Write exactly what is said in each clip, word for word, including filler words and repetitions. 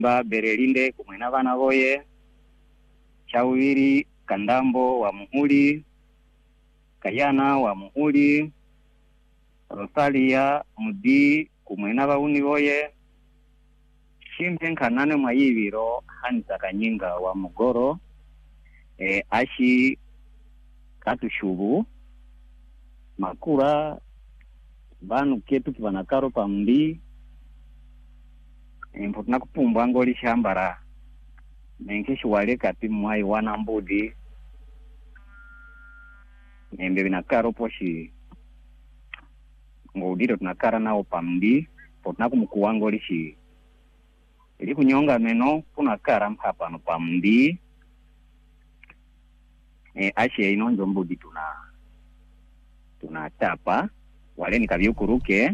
ba berelinde kumwena bana boye. Chawiri Kandambo wa Muhuli, Kayana wa Muhuli, Rosalia Mudi kumwena bauni boye. Shimpe nkanane mwayibiro Hanisa Kanyinga wa Mugoro. E, ashi Katushubu Makura banu ketu kibanakaro pamdi. E, mpotuna kupumbwa ngoli shambara. Nenkeshi wale kati mwai wana mbudi. Nembe binakaro poshi ngudiro tunakara nao pamdi. Potuna kumukuwango lishi ili kunyonga meno kuna kara mpapa no pamdi. E, ashe inonjo mbudi tuna tunatapa wale nikavyukuruke.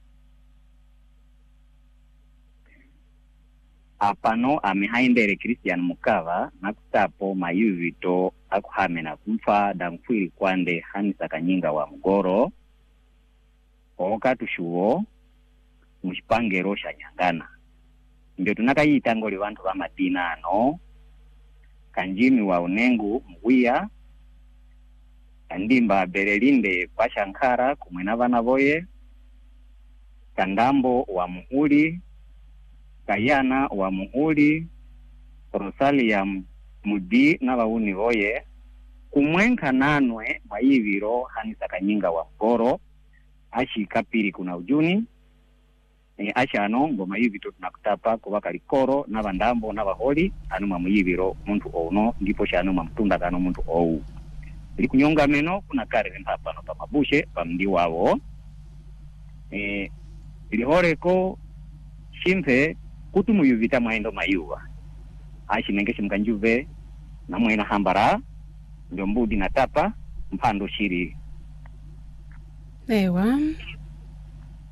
Apano amehaindere Christian Mukava na kutapo mayuvito akuhame na kumfa damkwili kwande Hanisa Kanyinga wa Mugoro. Oka tushuo mshipangero shanyangana. Ndio tunakayita ngoli wantu wa madina ano. Kanjimi wa Unengu Mguya. Kandimba Berelinde Pashankara kumwena bana boye. Kandambo wa Muhuli. Kayana wa Muhuli. Rosalia Mudi na bauni boye. Kumwenka nanwe maiviro Hanisa Kanyinga wa Mugoro. Ashi kapiri kuna ujuni. E, asha anongo mayivito tunakutapa kubaka likoro na bandambo na baholi anuma muyiviro muntu ono ndipo shanuma mtunda kano muntu ou. Ili kunyonga meno kuna kare mpapa no pamabushe pamdi wao. E, ili horeko shimpe kutu muyuvita maendo mayuwa. Ashi nengeshi mkanjuve na mwena hambara ndio mbudi na tapa mpando shiri. Ewa.